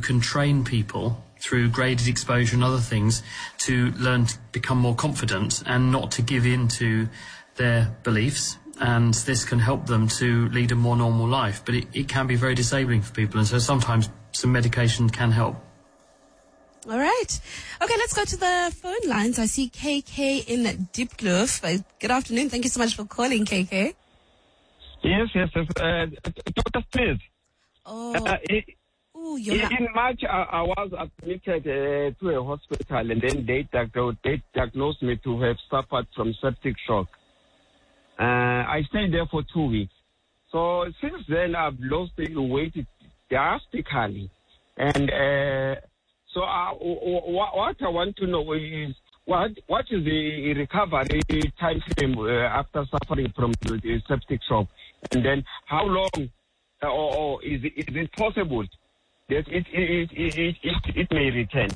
can train people through graded exposure and other things to learn to become more confident and not to give in to their beliefs. And this can help them to lead a more normal life. But it can be very disabling for people, and so sometimes some medication can help. All right. Okay, let's go to the phone lines. I see KK in Diepkloof. Good afternoon. Thank you so much for calling, KK. Yes. Dr. Smith. In March, I was admitted to a hospital, and then they diagnosed me to have suffered from septic shock. I stayed there for 2 weeks. So since then, I've lost the weight drastically. And so what I want to know is what is the recovery time frame after suffering from the septic shock? And then how long or is it possible that it may return?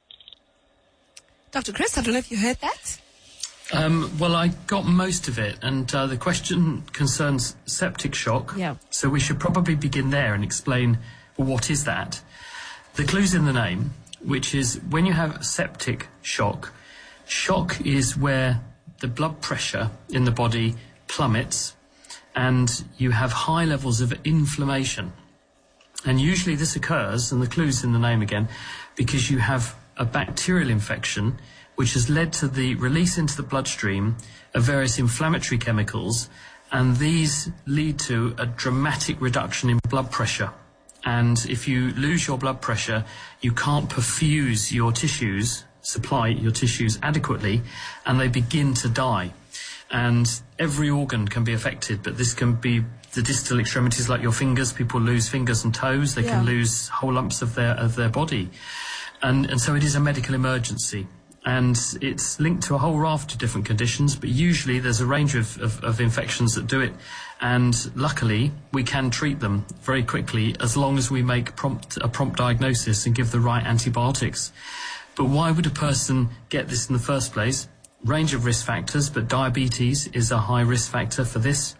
Dr. Chris, I don't know if you heard that. Well, I got most of it, and the question concerns septic shock. Yeah. So we should probably begin there and explain, well, what is that? The clue's in the name, which is when you have septic shock, shock is where the blood pressure in the body plummets and you have high levels of inflammation. And usually this occurs, and the clue's in the name again, because you have a bacterial infection which has led to the release into the bloodstream of various inflammatory chemicals, and these lead to a dramatic reduction in blood pressure. And if you lose your blood pressure, you can't perfuse your tissues, supply your tissues adequately, and they begin to die. And every organ can be affected, but this can be the distal extremities like your fingers. People lose fingers and toes. They can lose whole lumps of their body. And so it is a medical emergency. And it's linked to a whole raft of different conditions, but usually there's a range of infections that do it. And luckily, we can treat them very quickly as long as we make a prompt diagnosis and give the right antibiotics. But why would a person get this in the first place? Range of risk factors, but diabetes is a high risk factor for this.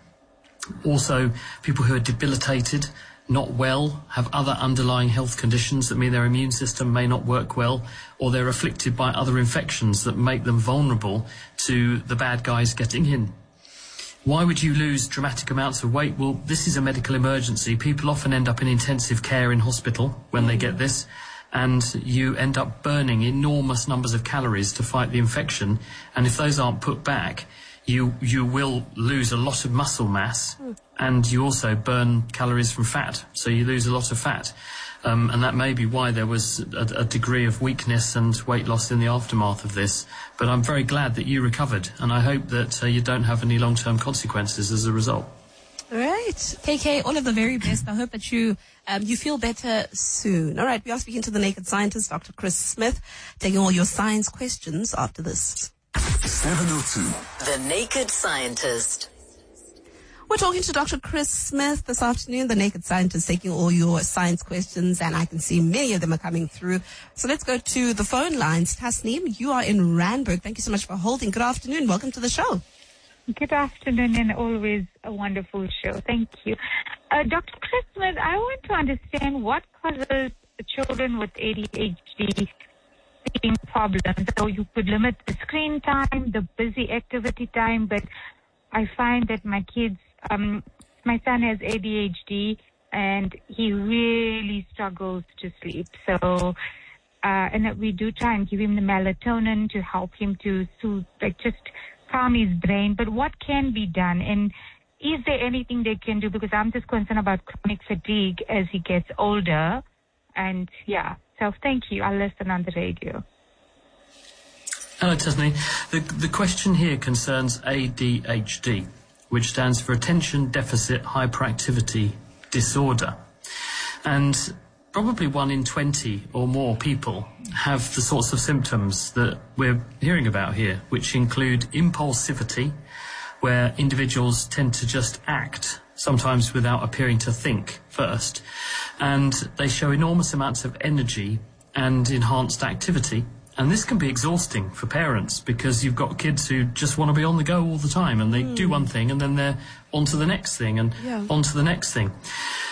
Also, people who are debilitated, not well, have other underlying health conditions that mean their immune system may not work well, or they're afflicted by other infections that make them vulnerable to the bad guys getting in. Why would you lose dramatic amounts of weight? Well, this is a medical emergency. People often end up in intensive care in hospital when they get this, and you end up burning enormous numbers of calories to fight the infection, and if those aren't put back, you will lose a lot of muscle mass, and you also burn calories from fat, so you lose a lot of fat. And that may be why there was a degree of weakness and weight loss in the aftermath of this. But I'm very glad that you recovered, and I hope that you don't have any long-term consequences as a result. All right. KK, all of the very best. I hope that you feel better soon. All right, we are speaking to the Naked Scientist, Dr. Chris Smith, taking all your science questions after this. 702. The Naked Scientist. We're talking to Dr. Chris Smith this afternoon, the Naked Scientist, taking all your science questions, and I can see many of them are coming through. So let's go to the phone lines. Tasneem, you are in Randburg. Thank you so much for holding. Good afternoon. Welcome to the show. Good afternoon, and always a wonderful show. Thank you. Dr. Chris Smith, I want to understand what causes children with ADHD sleeping problems. So you could limit the screen time, the busy activity time, but I find that my kids, my son has ADHD and he really struggles to sleep. So, and that we do try and give him the melatonin to help him to soothe, like just calm his brain. But what can be done? And is there anything they can do? Because I'm just concerned about chronic fatigue as he gets older. And yeah, so thank you. I'll listen on the radio. Hello, Tasneem. The question here concerns ADHD, which stands for Attention Deficit Hyperactivity Disorder. And probably 1 in 20 or more people have the sorts of symptoms that we're hearing about here, which include impulsivity, where individuals tend to just act, sometimes without appearing to think first. And they show enormous amounts of energy and enhanced activity. And this can be exhausting for parents because you've got kids who just want to be on the go all the time, and they do one thing and then they're on to the next thing and on to the next thing.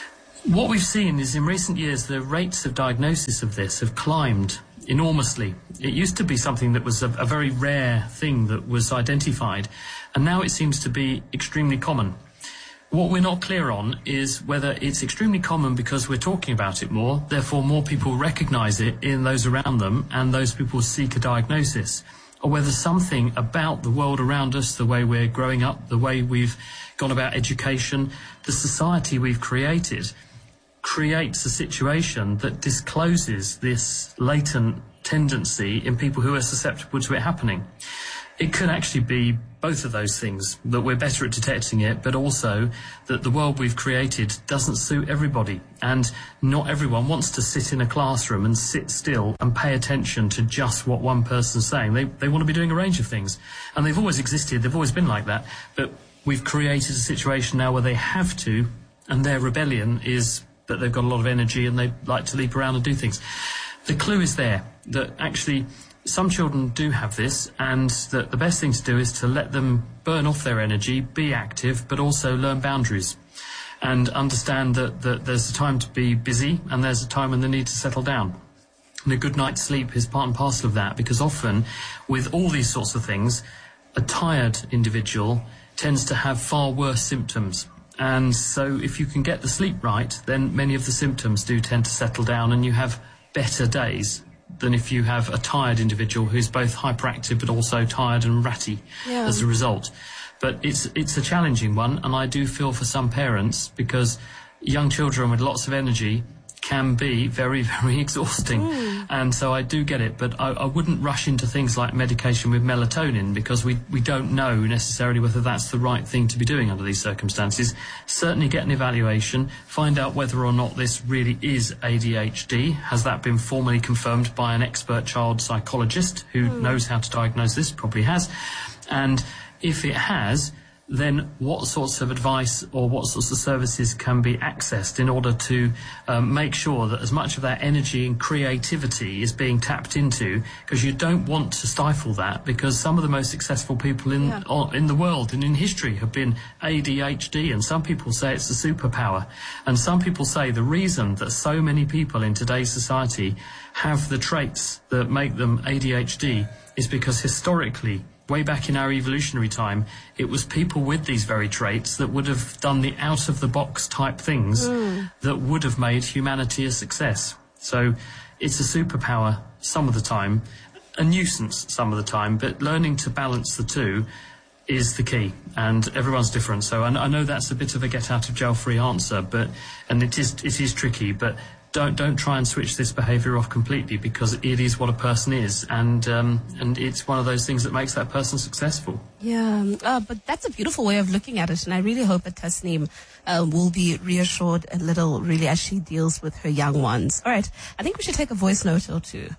What we've seen is in recent years the rates of diagnosis of this have climbed enormously. It used to be something that was a very rare thing that was identified, and now it seems to be extremely common. What we're not clear on is whether it's extremely common because we're talking about it more, therefore more people recognise it in those around them and those people seek a diagnosis, or whether something about the world around us, the way we're growing up, the way we've gone about education, the society we've created, creates a situation that discloses this latent tendency in people who are susceptible to it happening. It could actually be both of those things, that we're better at detecting it, but also that the world we've created doesn't suit everybody. And not everyone wants to sit in a classroom and sit still and pay attention to just what one person's saying. They want to be doing a range of things. And they've always existed, they've always been like that. But we've created a situation now where they have to, and their rebellion is that they've got a lot of energy and they like to leap around and do things. The clue is there, that actually some children do have this, and that the best thing to do is to let them burn off their energy, be active, but also learn boundaries and understand that there's a time to be busy and there's a time when they need to settle down. And a good night's sleep is part and parcel of that, because often with all these sorts of things, a tired individual tends to have far worse symptoms. And so if you can get the sleep right, then many of the symptoms do tend to settle down and you have better days than if you have a tired individual who's both hyperactive but also tired and ratty as a result. But it's a challenging one, and I do feel for some parents, because young children with lots of energy can be very, very exhausting. And so I do get it, but I wouldn't rush into things like medication with melatonin, because we don't know necessarily whether that's the right thing to be doing under these circumstances. Certainly get an evaluation, find out whether or not this really is ADHD. Has that been formally confirmed by an expert child psychologist who knows how to diagnose this? Probably has. And if it has, then what sorts of advice or what sorts of services can be accessed in order to make sure that as much of that energy and creativity is being tapped into, because you don't want to stifle that, because some of the most successful people in the world and in history have been ADHD, and some people say it's a superpower, and some people say the reason that so many people in today's society have the traits that make them ADHD is because historically, way back in our evolutionary time, it was people with these very traits that would have done the out-of-the-box type things that would have made humanity a success. So it's a superpower some of the time, a nuisance some of the time, but learning to balance the two is the key, and everyone's different. So I know that's a bit of a get-out-of-jail-free answer, and it is tricky, but don't try and switch this behaviour off completely, because it is what a person is, and it's one of those things that makes that person successful. Yeah, but that's a beautiful way of looking at it, and I really hope that Tasneem will be reassured a little, really, as she deals with her young ones. All right, I think we should take a voice note or two.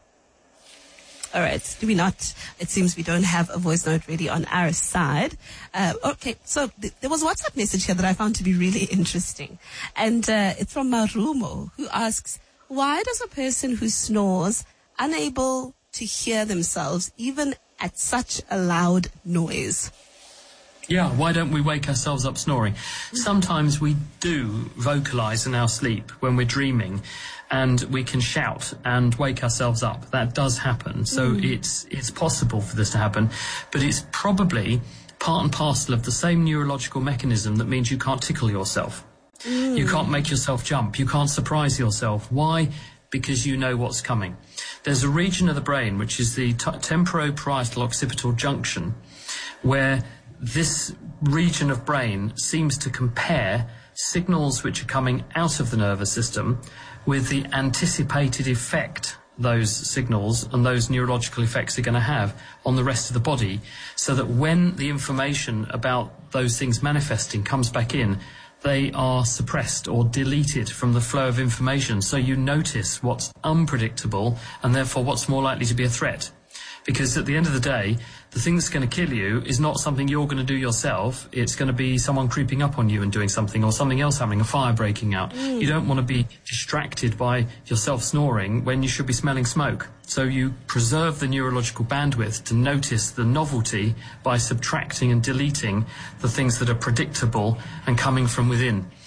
All right, do we not? It seems we don't have a voice note ready on our side. Okay, so there was a WhatsApp message here that I found to be really interesting. And it's from Marumo, who asks, why does a person who snores unable to hear themselves even at such a loud noise? Yeah, why don't we wake ourselves up snoring? Sometimes we do vocalise in our sleep when we're dreaming, and we can shout and wake ourselves up. That does happen. So it's possible for this to happen, but it's probably part and parcel of the same neurological mechanism that means you can't tickle yourself. You can't make yourself jump. You can't surprise yourself. Why? Because you know what's coming. There's a region of the brain, which is the temporoparietal occipital junction, where this region of brain seems to compare signals which are coming out of the nervous system with the anticipated effect those signals and those neurological effects are going to have on the rest of the body, so that when the information about those things manifesting comes back in, they are suppressed or deleted from the flow of information, so you notice what's unpredictable and therefore what's more likely to be a threat. Because at the end of the day, the thing that's going to kill you is not something you're going to do yourself. It's going to be someone creeping up on you and doing something, or something else happening, a fire breaking out. You don't want to be distracted by yourself snoring when you should be smelling smoke. So you preserve the neurological bandwidth to notice the novelty by subtracting and deleting the things that are predictable and coming from within.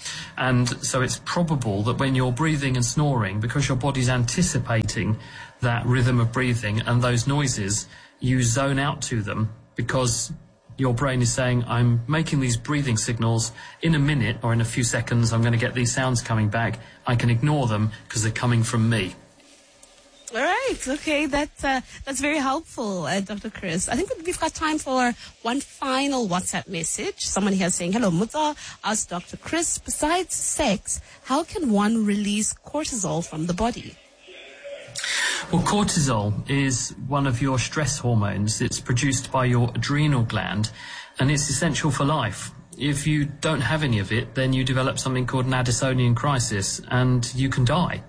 And so it's probable that when you're breathing and snoring, because your body's anticipating that rhythm of breathing and those noises, you zone out to them because your brain is saying, I'm making these breathing signals. In a minute or in a few seconds, I'm going to get these sounds coming back. I can ignore them because they're coming from me. All right. Okay. That's very helpful, Dr. Chris. I think we've got time for one final WhatsApp message. Someone here saying, hello, Mutsa. Ask Dr. Chris, besides sex, how can one release cortisol from the body? Well, cortisol is one of your stress hormones. It's produced by your adrenal gland, and it's essential for life. If you don't have any of it, then you develop something called an Addisonian crisis, and you can die.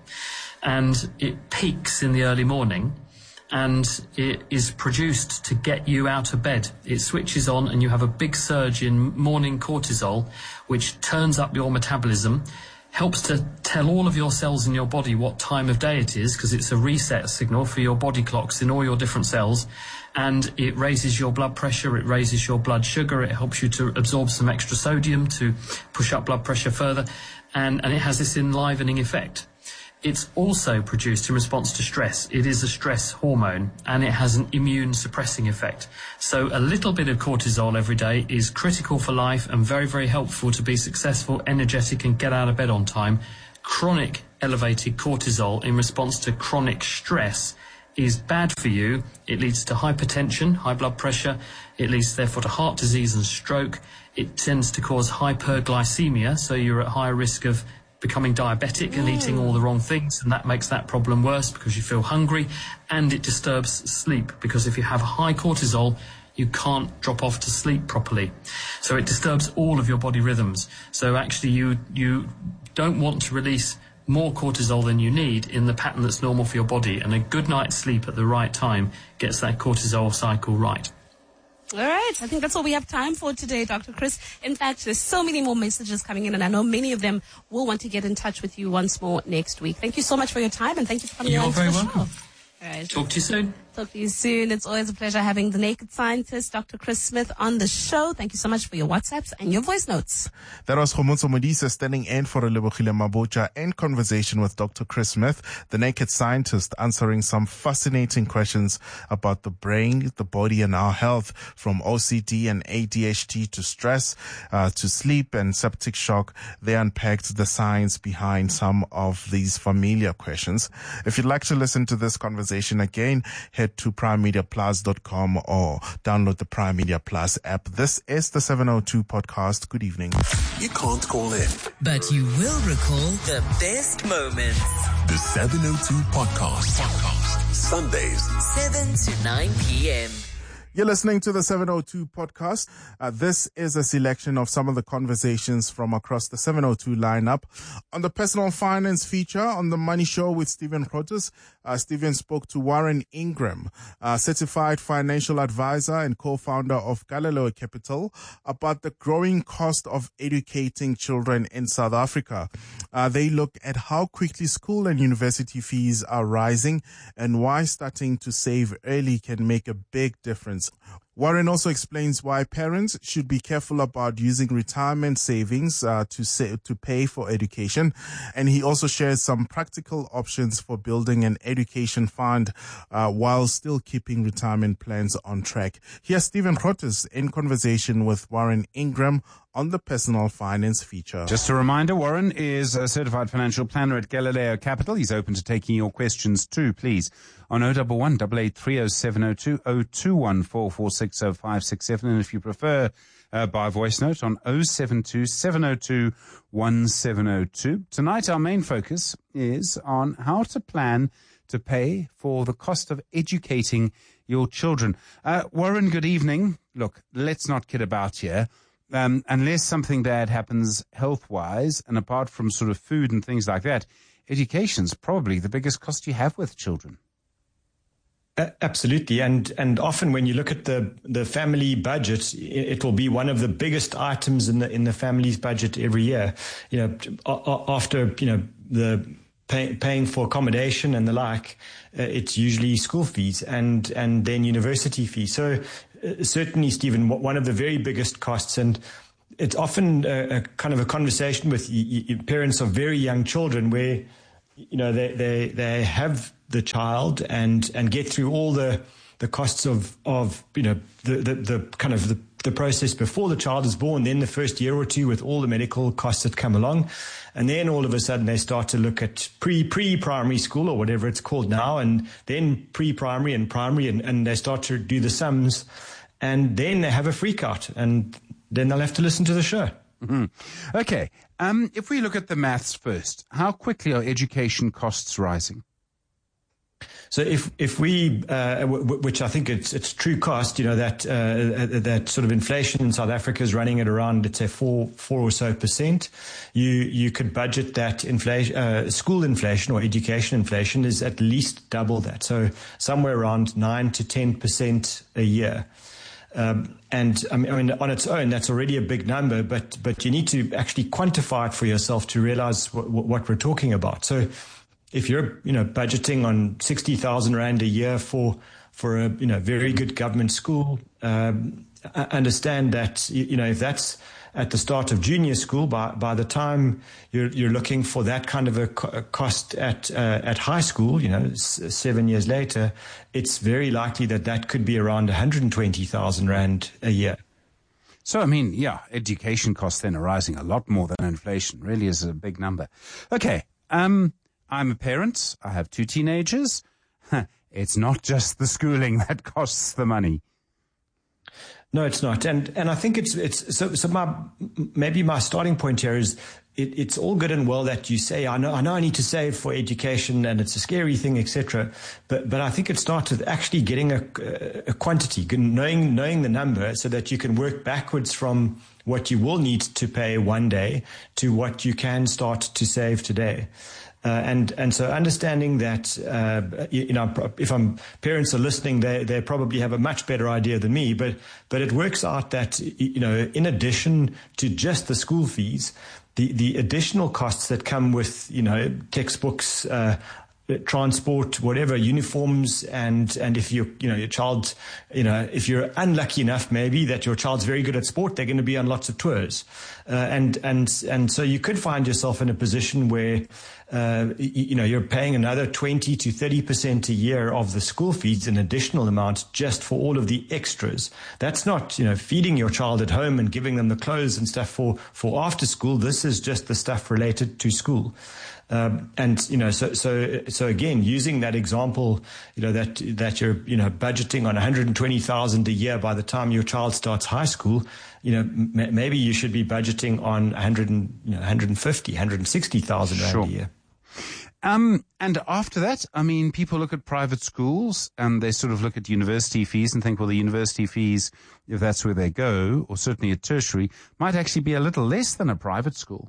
And it peaks in the early morning, and it is produced to get you out of bed. It switches on, and you have a big surge in morning cortisol, which turns up your metabolism, helps to tell all of your cells in your body what time of day it is, because it's a reset signal for your body clocks in all your different cells, and it raises your blood pressure, it raises your blood sugar, it helps you to absorb some extra sodium to push up blood pressure further, and it has this enlivening effect. It's also produced in response to stress. It is a stress hormone, and it has an immune suppressing effect. So a little bit of cortisol every day is critical for life and very, very helpful to be successful, energetic, and get out of bed on time. Chronic elevated cortisol in response to chronic stress is bad for you. It leads to hypertension, high blood pressure. It leads, therefore, to heart disease and stroke. It tends to cause hyperglycemia, so you're at higher risk of becoming diabetic and eating all the wrong things, and that makes that problem worse because you feel hungry, and it disturbs sleep because if you have high cortisol, you can't drop off to sleep properly. So it disturbs all of your body rhythms. So actually you don't want to release more cortisol than you need in the pattern that's normal for your body, and a good night's sleep at the right time gets that cortisol cycle right. All right. I think that's all we have time for today, Dr. Chris. In fact, there's so many more messages coming in, and I know many of them will want to get in touch with you once more next week. Thank you so much for your time, and thank you for coming on to the show. You're very welcome. All right. Talk to you soon. Talk to you soon. It's always a pleasure having the Naked Scientist, Dr. Chris Smith, on the show. Thank you so much for your WhatsApps and your voice notes. That was Khomotso Modise standing in for Lebohile Mabotja in conversation with Dr. Chris Smith, the Naked Scientist, answering some fascinating questions about the brain, the body, and our health, from OCD and ADHD to stress, to sleep and septic shock. They unpacked the science behind some of these familiar questions. If you'd like to listen to this conversation again, head to primemediaplus.com or download the Prime Media Plus app. This is the 702 podcast. Good evening. You can't call in, but you will recall the best moments. The 702 podcast. Sundays, 7 to 9 p.m. You're listening to the 702 podcast. This is a selection of some of the conversations from across the 702 lineup. On the personal finance feature on the Money Show with Stephen Grootes, Stephen spoke to Warren Ingram, certified financial advisor and co-founder of Galileo Capital, about the growing cost of educating children in South Africa. They look at how quickly school and university fees are rising and why starting to save early can make a big difference. Warren also explains why parents should be careful about using retirement savings to pay for education, and he also shares some practical options for building an education fund while still keeping retirement plans on track. Here's Stephen Grootes in conversation with Warren Ingram on the personal finance feature. Just a reminder, Warren is a certified financial planner at Galileo Capital. He's open to taking your questions too, please, on 011 883 0702 021 446 0567, and if you prefer by voice note, on 072 702 1702. Tonight our main focus is on how to plan to pay for the cost of educating your children. Warren, good evening. Look, let's not kid about here. Unless something bad happens health-wise, and apart from sort of food and things like that, education's probably the biggest cost you have with children. Absolutely, and often when you look at the family budget, it will be one of the biggest items in the family's budget every year. After the paying for accommodation and the like, it's usually school fees and then university fees. So certainly, Stephen, one of the very biggest costs, and it's often a kind of a conversation with parents of very young children where, they have the child and get through all the costs of the kind of the process before the child is born, then the first year or two with all the medical costs that come along. And then all of a sudden they start to look at pre-primary school or whatever it's called now, and then pre-primary and primary, and they start to do the sums, and then they have a freak out, and then they'll have to listen to the show. Mm-hmm. Okay. If we look at the maths first, how quickly are education costs rising? So if we, which I think it's true cost, that sort of inflation in South Africa is running at around, let's say, 4 or so %. You could budget that inflation, school inflation or education inflation is at least double that. So somewhere around 9 to 10% a year. And I mean, on its own, that's already a big number, but you need to actually quantify it for yourself to realize what we're talking about. So if you're, budgeting on 60,000 Rand a year for a, very good government school, understand that, if that's at the start of junior school, by the time you're looking for that kind of a cost at high school, 7 years later, it's very likely that could be around 120,000 Rand a year. So, I mean, education costs then are rising a lot more than inflation. Really is a big number. Okay. I'm a parent. I have 2 teenagers. It's not just the schooling that costs the money. No, it's not. And I think maybe my starting point here is it's all good and well that you say, I know I need to save for education and it's a scary thing, etc. But I think it starts with actually getting a quantity, knowing the number so that you can work backwards from what you will need to pay one day to what you can start to save today. And so understanding that, if parents are listening, they probably have a much better idea than me, but it works out that, in addition to just the school fees, the additional costs that come with, textbooks, transport, whatever, uniforms, and if your child, if you're unlucky enough maybe that your child's very good at sport, they're going to be on lots of tours, and so you could find yourself in a position where you're paying another 20 to 30% a year of the school fees, an additional amount just for all of the extras. That's not, feeding your child at home and giving them the clothes and stuff for after school. This is just the stuff related to school. So again, using that example, that you're, budgeting on 120,000 a year by the time your child starts high school, maybe you should be budgeting on 150,000 Rand a year. And after that, I mean, people look at private schools and they sort of look at university fees and think, well, the university fees, if that's where they go, or certainly at tertiary, might actually be a little less than a private school.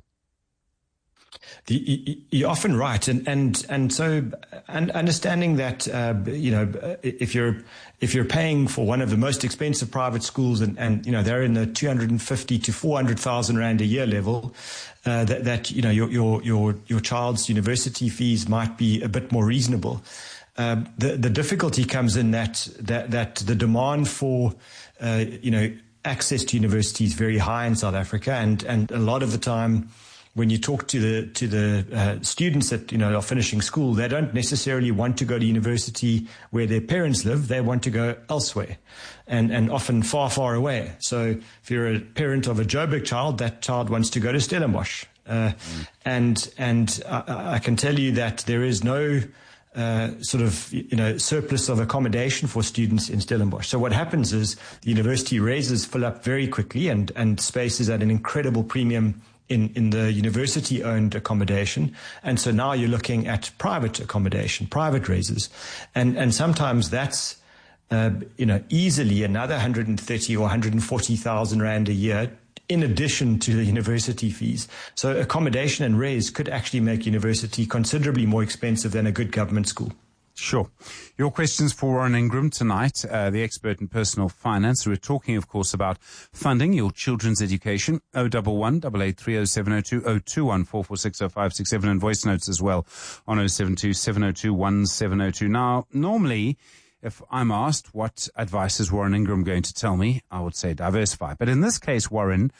You're often right, and so understanding that if you're paying for one of the most expensive private schools and they're in the 250 to 400,000 Rand a year level, that your child's university fees might be a bit more reasonable. The difficulty comes in that the demand for access to university is very high in South Africa, and a lot of the time, when you talk to the students that are finishing school, they don't necessarily want to go to university where their parents live. They want to go elsewhere, and often far, far away. So if you're a parent of a Joburg child, that child wants to go to Stellenbosch, and I can tell you that there is no surplus of accommodation for students in Stellenbosch. So what happens is the university raises fill up very quickly, and space is at an incredible premium in the university-owned accommodation. And so now you're looking at private accommodation, private raises. And sometimes that's, easily another 130 or 140,000 Rand a year in addition to the university fees. So accommodation and raise could actually make university considerably more expensive than a good government school. Sure. Your questions for Warren Ingram tonight, the expert in personal finance. We're talking, of course, about funding your children's education. 011 883 0702 021 446 0567 and voice notes as well on 072 702 1702. Now, normally, if I'm asked what advice is Warren Ingram going to tell me, I would say diversify. But in this case, Warren,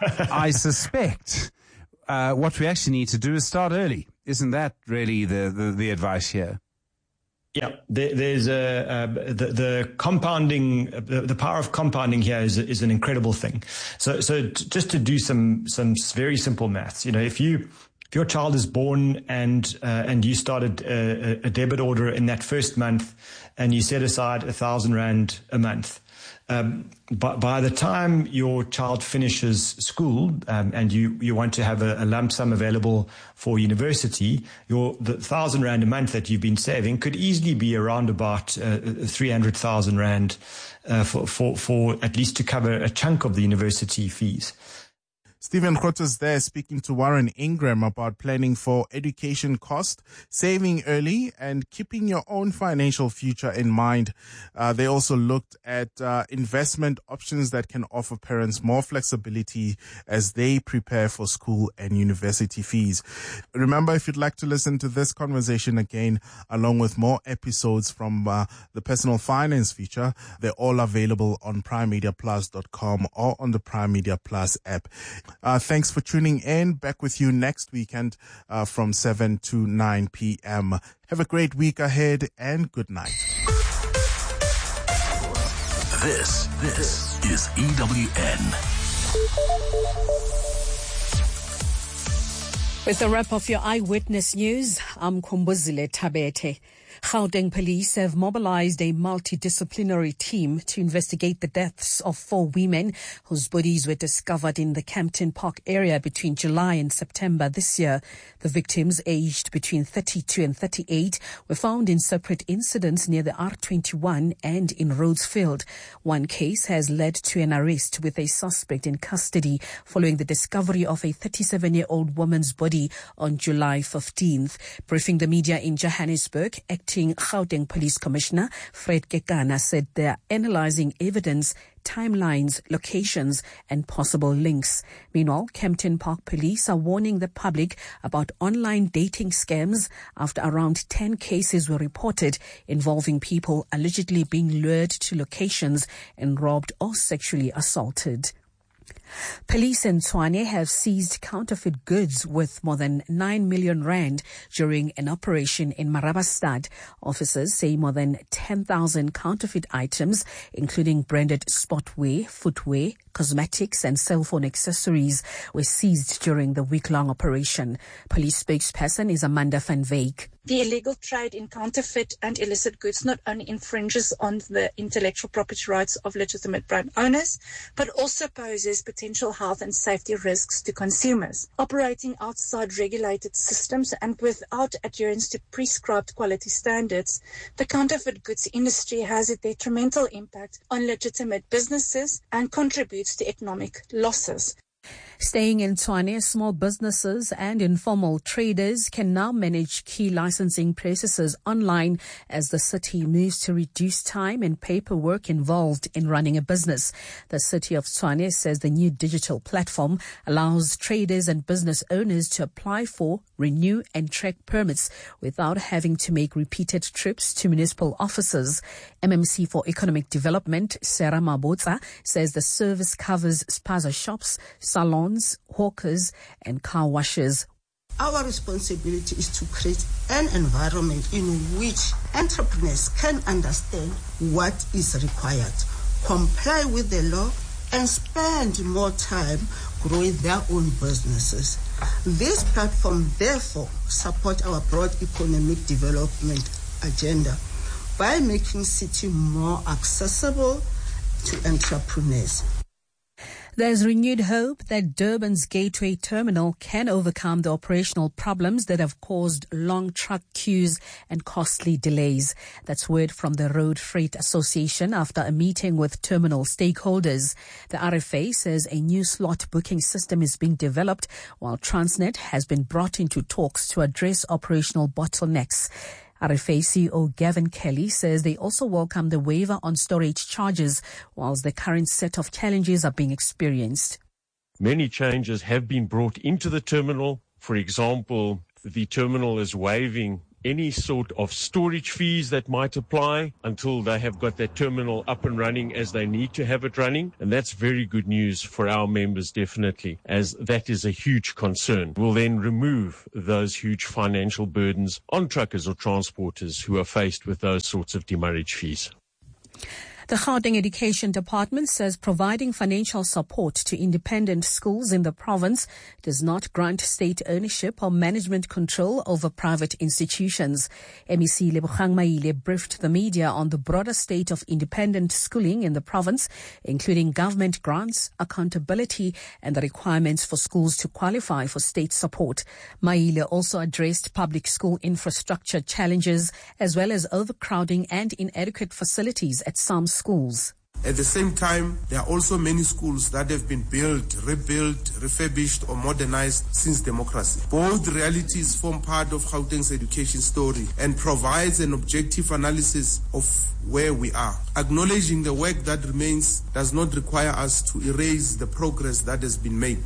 I suspect what we actually need to do is start early. Isn't that really the advice here? Yeah, there's the compounding, the power of compounding here is an incredible thing. So just to do some very simple maths, if your child is born and you started a debit order in that first month and you set aside 1,000 Rand a month, but by the time your child finishes school and you want to have a lump sum available for university, the 1,000 Rand a month that you've been saving could easily be around about 300,000 Rand for at least to cover a chunk of the university fees. Stephen Groote's there speaking to Warren Ingram about planning for education cost, saving early, and keeping your own financial future in mind. They also looked at investment options that can offer parents more flexibility as they prepare for school and university fees. Remember, if you'd like to listen to this conversation again, along with more episodes from the Personal Finance feature, they're all available on primemediaplus.com or on the Prime Media Plus app. Thanks for tuning in. Back with you next weekend from 7 to 9 p.m. Have a great week ahead and good night. This is EWN. With the wrap of your Eyewitness News, I'm Kumbuzile Tabete. Gauteng police have mobilized a multidisciplinary team to investigate the deaths of 4 women whose bodies were discovered in the Campton Park area between July and September this year. The victims, aged between 32 and 38, were found in separate incidents near the R21 and in Rhodesfield. One case has led to an arrest with a suspect in custody following the discovery of a 37-year-old woman's body on July 15th. Briefing the media in Johannesburg, acting Gauteng Police Commissioner Fred Kekana said they are analyzing evidence, timelines, locations and possible links. Meanwhile, Campton Park Police are warning the public about online dating scams after around 10 cases were reported involving people allegedly being lured to locations and robbed or sexually assaulted. Police in Tshwane have seized counterfeit goods worth more than 9 million rand during an operation in Marabastad. Officers say more than 10,000 counterfeit items, including branded sportwear, footwear, cosmetics and cell phone accessories, were seized during the week-long operation. Police spokesperson is Amanda van Wyk. The illegal trade in counterfeit and illicit goods not only infringes on the intellectual property rights of legitimate brand owners, but also poses potential health and safety risks to consumers. Operating outside regulated systems and without adherence to prescribed quality standards, the counterfeit goods industry has a detrimental impact on legitimate businesses and contributes to economic losses. Staying in Tshwane, small businesses and informal traders can now manage key licensing processes online as the city moves to reduce time and paperwork involved in running a business. The city of Tshwane says the new digital platform allows traders and business owners to apply for, renew and track permits without having to make repeated trips to municipal offices. MMC for Economic Development, Sarah Mabotsa, says the service covers spaza shops, salons, hawkers and car washes. Our responsibility is to create an environment in which entrepreneurs can understand what is required, comply with the law, and spend more time growing their own businesses. This platform, therefore, supports our broad economic development agenda by making city more accessible to entrepreneurs. There's renewed hope that Durban's Gateway Terminal can overcome the operational problems that have caused long truck queues and costly delays. That's word from the Road Freight Association after a meeting with terminal stakeholders. The RFA says a new slot booking system is being developed, while Transnet has been brought into talks to address operational bottlenecks. RFA CEO Gavin Kelly says they also welcome the waiver on storage charges, whilst the current set of challenges are being experienced. Many changes have been brought into the terminal. For example, the terminal is waiving any sort of storage fees that might apply until they have got that terminal up and running as they need to have it running. And that's very good news for our members, definitely, as that is a huge concern. We'll then remove those huge financial burdens on truckers or transporters who are faced with those sorts of demurrage fees. The Gauteng Education Department says providing financial support to independent schools in the province does not grant state ownership or management control over private institutions. MEC Lebogang Maile briefed the media on the broader state of independent schooling in the province, including government grants, accountability, and the requirements for schools to qualify for state support. Maile also addressed public school infrastructure challenges as well as overcrowding and inadequate facilities at some schools. At the same time, there are also many schools that have been built, rebuilt, refurbished or modernized since democracy. Both realities form part of Gauteng's education story and provides an objective analysis of where we are. Acknowledging the work that remains does not require us to erase the progress that has been made.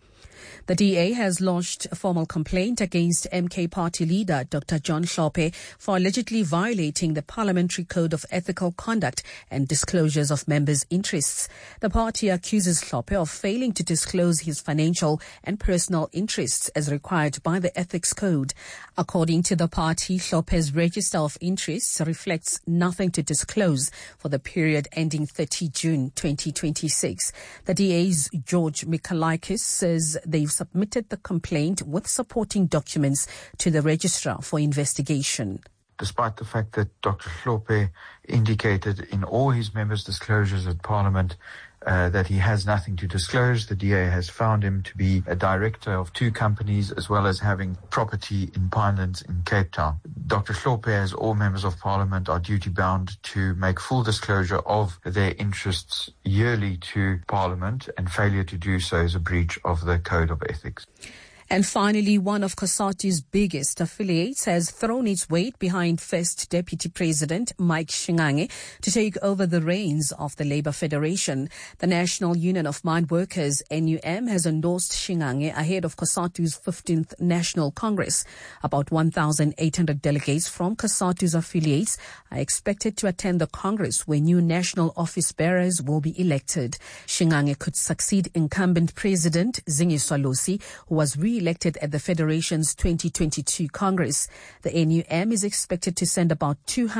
The DA has lodged a formal complaint against MK Party leader Dr. John Hlophe for allegedly violating the Parliamentary Code of Ethical Conduct and disclosures of members' interests. The party accuses Hlophe of failing to disclose his financial and personal interests as required by the Ethics Code. According to the party, Hlophe's register of interests reflects nothing to disclose for the period ending 30 June 2026. The DA's George Mikalakis says they've submitted the complaint with supporting documents to the registrar for investigation. Despite the fact that Dr. Hlophe indicated in all his members' disclosures at Parliament that he has nothing to disclose, the DA has found him to be a director of 2 companies as well as having property in Pinelands in Cape Town. Dr. Hlophe, as all members of Parliament, are duty-bound to make full disclosure of their interests yearly to Parliament, and failure to do so is a breach of the Code of Ethics. And finally, one of COSATU's biggest affiliates has thrown its weight behind First Deputy President Mike Shingange to take over the reins of the Labour Federation. The National Union of Mine Workers, NUM, has endorsed Shingange ahead of COSATU's 15th National Congress. About 1,800 delegates from COSATU's affiliates are expected to attend the Congress, where new national office bearers will be elected. Shingange could succeed incumbent President Zingiswa Losi, who was re-elected at the Federation's 2022 Congress. The NUM is expected to send about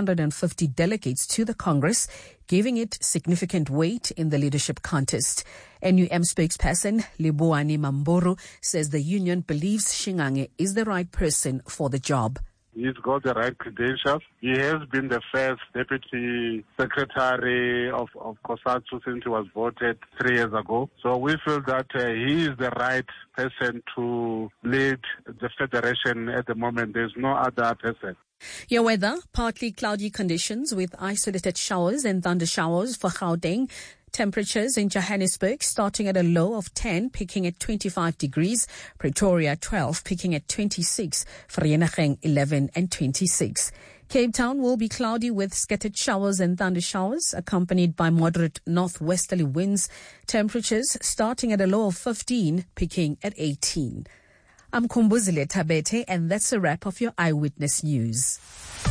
250 delegates to the Congress, giving it significant weight in the leadership contest. NUM spokesperson Leboani Mamboro says the union believes Shingange is the right person for the job. He's got the right credentials. He has been the first deputy secretary of COSATU since he was voted 3 years ago. So we feel that he is the right person to lead the federation at the moment. There's no other person. Your weather, partly cloudy conditions with isolated showers and thunder showers for Gauteng. Temperatures in Johannesburg starting at a low of 10, peaking at 25 degrees. Pretoria 12, peaking at 26. Vereeniging 11 and 26. Cape Town will be cloudy with scattered showers and thunder showers, accompanied by moderate northwesterly winds. Temperatures starting at a low of 15, peaking at 18. I'm Kumbuzile Tabete, and that's a wrap of your Eyewitness News.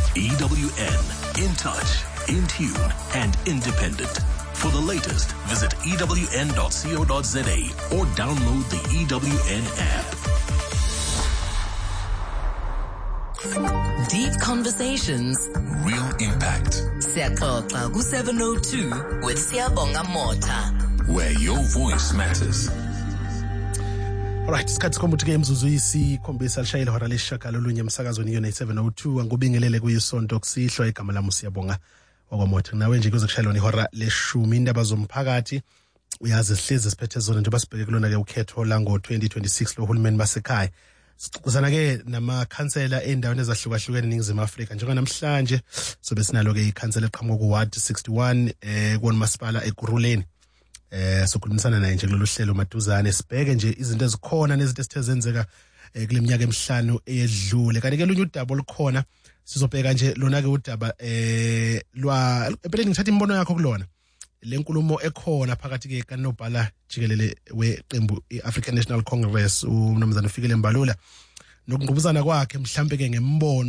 EWN, in touch, in tune, and independent. For the latest, visit ewn.co.za or download the EWN app. Deep conversations, real impact. Siyaxoxa ku702 with Siyabonga Mota, where your voice matters. Alright, isikhathi kombuthi ke imzuzu isikhombisa lishayile hora lesishagalolunye emsakazweni yona 702 angubingelele kuyisonto kusihlwa igama lami Siyabonga wakwamotha. Nawe nje kuze kushayelona ihora leshumi indaba zomphakathi uyazi sihlezi siphethe zona njengoba sibheke kulona ke ukhetho la ngo-2026 lohulumeni basekhaya. Sixoxisana ke namakhansela endaweni ezahlukahlukene eNingizimu Afrika. Njengamhlanje sobe sinalo ke ikhansela eqhamuka kuWard 61 kuNomasipala eGuruleni. Sokhulumisana naye nje kulolu hlelo maduzane sibheke nje izinto ezikhona nezinto esithe zenzeka kule minyaka emihlanu eyedlule. Kanti ke lunye udaba olukhona sizobheka nje lona ke udaba empeleni ngithatha imbono yakho kulona lenkulumo ekhona phakathi ke kaNobhala jikelele weqembu iAfrican National Congress uMnumzana Fikile Mbalula nokungqubuzana kwakhe mhlambe ke ngembono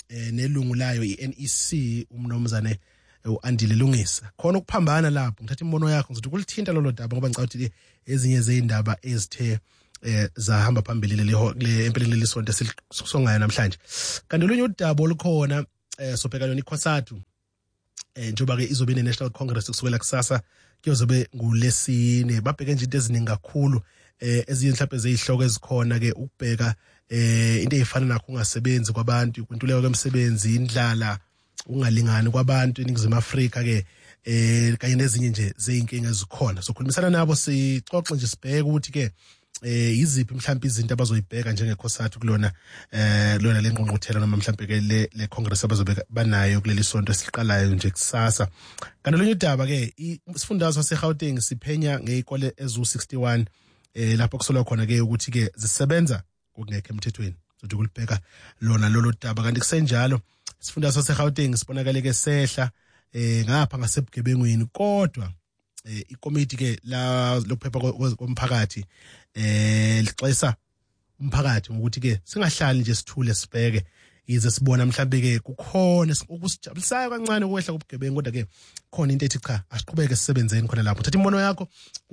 nelungu layo iNEC umnomzane uAndile Lungisa. Khona ukuphambana lapho ngithatha imbono yakho ngizothi kulithinta lolo daba ngoba ngicabanga ukuthi ezinye zeindaba ezithe zahamba phambili le empeleni lesonto esisongayo namhlanje. Kanti olunye udaba olukhona sobheka lona iCOSATU njengoba ke izobe neNational Congress kusukela kusasa kuyozobe ngulesine babheke nje into eziningi kakhulu ezinye mhlawumbe zezihloko ezikhona ke ukubheka into ezifana nakho ungasebenzi kwabantu ukuntuleka kwemisebenzi indlala ungalingani kwabantu eNingizimu Afrika ke kanye nezinye nje zeinkinga ezikhona sokhulumisana nabo sixoxe nje sibheke ukuthi ke iziphi mhlawumbe izinto abazoyibheka njengeCOSATU kulona lona lengqongqothela noma mhlawumbe ke le Congress abazobe banayo kuleli sonto esiqalayo nje kusasa. Kanti lonye udaba ke isifundazwe saseGauteng siphenya ngezikole ezu61 lapho kusolwa khona ke ukuthi ke zisebenza ngokungekho emthethweni sothi kulibheka lona lolo daba. Kanti kusenjalo isifundazwe saseGauteng sibonakala ke sehla ngapha ngasebugebengweni kodwa ikomiti ke la lokuphepha komphakathi lixesa umphakathi ukuthi ke singahlali nje sithule sibheke ize sibona mhlawumbe ke kukhona ukusijabulisayo kancane ukwehla kobugebengu kodwa ke khona into ethi cha asiqhubeke sisebenzeni khona lapho. Thatha imbono yakho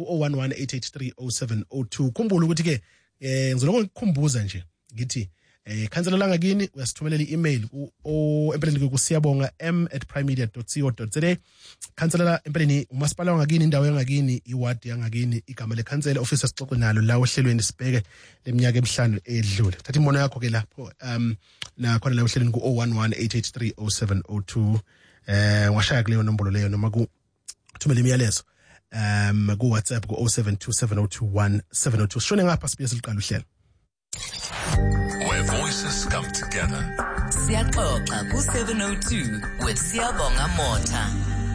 ku0118830702 khumbula ukuthi ke ngizoloko ngikukhumbuza nje ngithi ikhansela langakini uyasithumelela i-email empeleni kusiyabonga m@primemedia.co.za. Khansela empeleni umasipala wangakini indawo yangakini iward yangakini igama lekhansela office esixoxe nalo la ohlelweni sibheke leminyaka emihlanu edlule. Thatha imbono yakho ke lapho na khona la ohlelweni ku0118830702 washaya kuleyo nombolo leyo noma kuthumela imiyalezo ku WhatsApp ku 0727021702 shone ngapha sibuye siliqala uhlelo. Where voices come together. Siyaxoxa ku702 with Siyabonga Mota.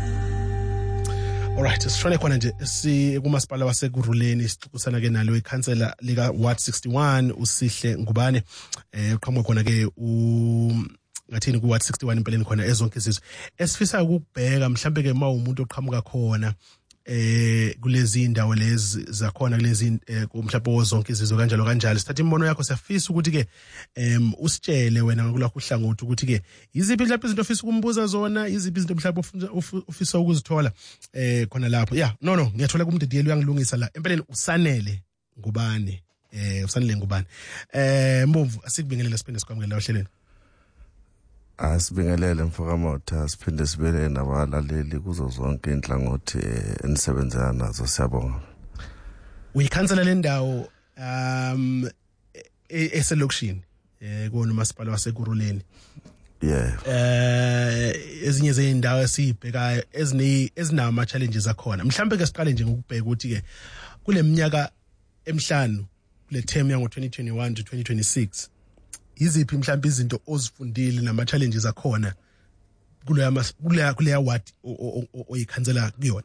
Alright, sishone khona nje kumasipala wasekuruleni isixukusana ke nalo ikhansela lika Ward 61 usihle Ngubane uqhamuka khona ke ngathini ku Ward 61 impeleni khona ezonke izizwe esifisa ukubheka mhlambe ke umuntu oqhamuka khona kulezi indawo lezi zakhona kulezi mhlawumbe wozonke izizwe kanjalo sithatha imbono yakho siyafisa ukuthi ke usitshele wena ngokulakho uhlangothi ukuthi ke iziphi mhlawumbe izinto ofisa ukumbuza zona iziphi izinto mhlawumbe ofisa ukuzithola khona lapho ngiyathola kumdidiyelo uyangilungisa la empeleni usanele Ngubane Mbomvu asikubingelele siphinde sikwamukele la ohlelweni. Asibingelele Mfokamotha siphinde sibele nabalaleli kuzo zonke inhlangothi enisebenza nazo siyabonga. Uyikhansela le ndawo eselokishini kona umasipala wasekuruleni. Ezinye zeindawo esibhekayo ezinama challenges akhona mhlambe ke siqale nje ngokubheka ukuthi ke kule minyaka emihlanu kule term yango 2021 to 2026 iziphi mhlawumbe izinto ozifundile nama challenges akhona kuleya ward oyikhansela kuyona.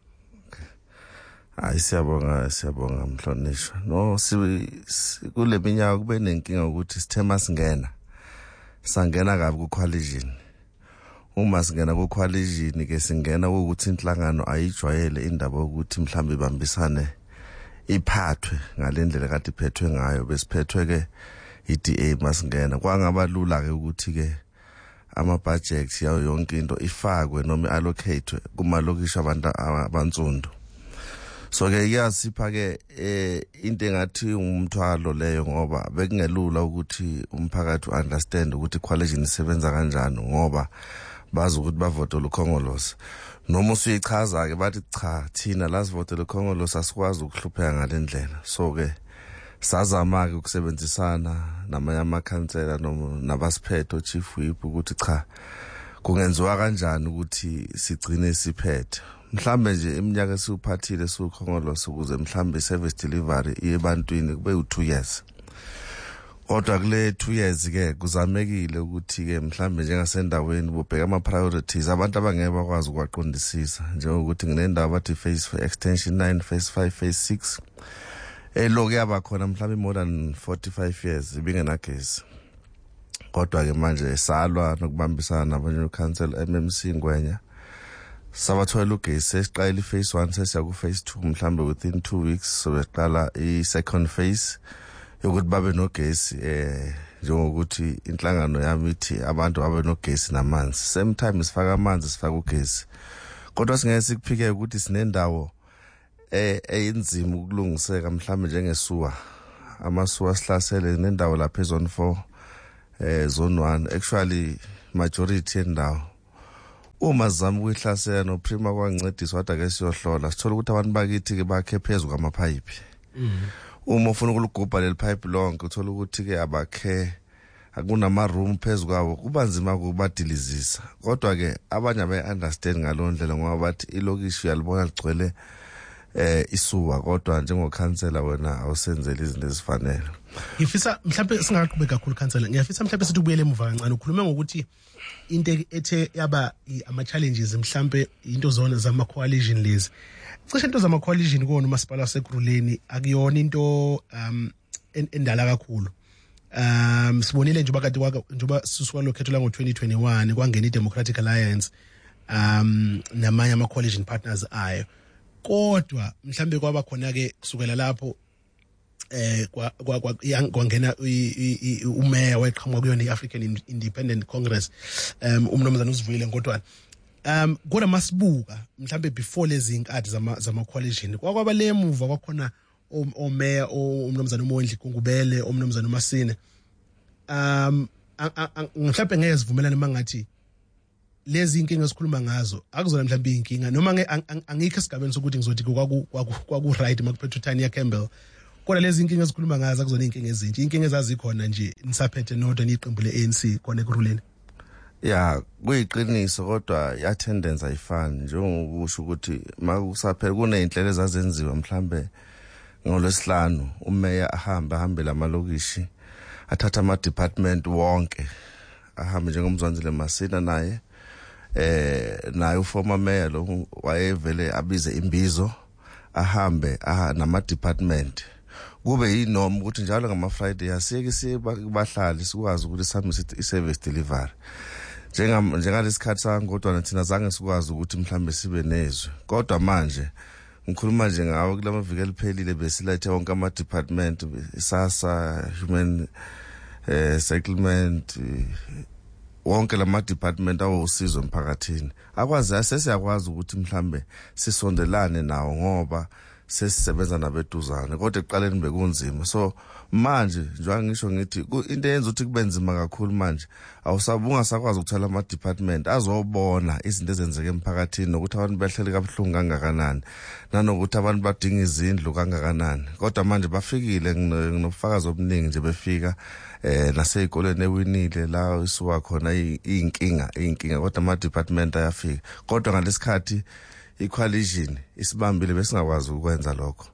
Hayi siyabonga Mhlonishwa. No kule minyaka kube nenkinga ukuthi sithema sangena kabi ku coalition. Uma singena ku coalition ke singena ukuthi inhlangano ayijwayele indaba ukuthi mhlawumbe ibambisane iphathwe ngalendlela kade iphethwe ngayo besiphethwe ke iDA masingena kwangaba lula ke ukuthi ke ama budgets yayo yonke into ifakwe noma allocate kuma lokishi abantu abansundu. So ke iyasipha ke into engathi umthwalo leyo ngoba bekungelula ukuthi umphakathi understand ukuthi coalition isebenza kanjani ngoba bazi ukuthi bavote lokhongolosi noma usuyichaza ke bathi cha thina lasivote lokhongolosi asikwazi ukuhlupheka ngalendlela. So ke sazama ke ukusebenzisana namanye amakhansela nabasiphetho chief whip ukuthi cha kungenziwa kanjani ukuthi sigcine siphethe mhlambe nje iminyaka esuphathile sukhongolosi ukuze mhlambe service delivery yebantwini kube u2 years. Kodwa kule 2 years ke kuzamekile ukuthi ke mhlambe njengasendaweni bobheka ama priorities abantu abangeke bakwazi ukwaqondisisa njengokuthi nginendawo bathi phase for extension 9 phase 5 phase 6 lokho yaba khona mhlambe more than 45 years ibingenagesi. Kodwa ke manje salwa nokubambisana nabanye council MMC Ngwenya sabathola ugesi sesiqala phase 1 sesiya ku phase 2 mhlambe within 2 weeks so beqala i second phase yokuthi babe nogesi njengokuthi inhlangano yami ithi abantu babe nogesi namanzi. Same time sifaka amanzi sifaka ugesi. Kodwa singeke sikuphike ukuthi sinendawo eyinzima ukulungiseka mhlawumbe njengesuwa. Amasuwa sihlasele nendawo lapha ezone 4 zone 1 actually majority yendawo. Uma zama ukuyihlasela no Prima kwancedisa wathi ake siyohlola sithola ukuthi abantu bakithi ke bakhe phezulu kwamapipe. Uma ufuna ukulugubha leli pipe lonke uthola ukuthi ke abakhe akunama room phezulu kwabo kuba nzima ukubadilizisa. Kodwa ke abanye abayi-understand ngaloo ndlela ngoba bathi ilokishi uyalibona ligcwele isuwa kodwa njengokhansela wena awusenzele izinto ezifanele. Ngifisa mhlawumbe singaqhubeka kakhulu khansela. Ngiyafisa mhlawumbe sithi ubuyele emuva kancane ukhulume ngokuthi into ethe yaba ama challenges mhlawumbe into zona zama coalition lezi. Cishe into zama coalition kona umasipala waseGruleni akuyona into endala kakhulu. Sibonile nje bakade njoba suswa lokhetho la ngo2021 kwangena iDemocratic Alliance namanye ama coalition partners ayo. Kodwa mhlambe kwaba khona ke kusukela lapho kwangena umeya weqhamuka kuyona iAfrican Independent Congress umnomzana uSivuyile Nkotwana. Kodwa masibuka mhlambe before lezi inkadi zama coalition kwaba le emuva kwakhona omeya umnomzana uMondli Kungubele umnomzana uMasine. Mhlambe ngeke sivumelane mangathi lezi inkinga esikhuluma ngazo akuzona mhlawumbe inkinga noma angikho esigabeni sokuthi ngizothi kwaku right makuphethe uTania Campbell. Kodwa lezi inkinga esikhuluma ngazo akuzona inkinga ezintsha. Inkinga ezazikhona nje nisaphethe nodwa niqembu leANC khona eGruleni. Yeah, kuyiqiniso kodwa i-attendance ayifani njengokusho ukuthi makusaphela kuney'nhlelo ezazenziwa mhlambe ngoLwesihlanu umeya ahambe lamalokishi athatha ama-department wonke ahambe njengomzwanzile Masina naye uformer mayor lo wayevele abize imbizo ahambe nama-department kube yinorm ukuthi njalo ngama-Friday asiyeke sibahlali sikwazi ukuthi sihambise i-service delivery. Njengalesikhathi sangodwana thina zange sikwazi ukuthi mhlambe sibe nezwe kodwa manje ngikhuluma nje ngawo kulama viki eliphelile besilethe wonke ama-department SASSA human settlement wonke lama department awusizo emphakathini akwazi sesiyakwazi ukuthi mhlambe sisondelane nawo ngoba sesisebenza nabeduzane kodwa eqaleni bekunzima. So manje njengoba ngisho ngithi into eyenza ukuthi kube nzima kakhulu manje awusabunga sakwazi ukuthola ama department azobona izinto ezenzeke emphakathini nokuthi abantu behlele kabuhlungu kangakanani nanokuthi abantu badinga izindlu kangakanani. Kodwa manje bafikile nginobufakazi obuningi nje befika nasey'koleni ewinile la isuwa khona iy'nkinga kodwa ama department ayafika. Kodwa ngalesikhathi i-coalition isibambile besingakwazi ukwenza lokho.